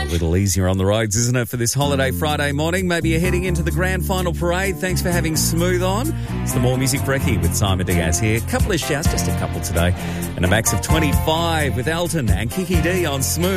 little easier on the roads, isn't it, for this holiday Friday morning? Maybe you're heading into the grand final parade. Thanks for having Smooth on. It's the More Music Brekkie with Simon Diaz here. A couple of shouts, just a couple today. And a max of 25 with Elton and Kiki D on Smooth.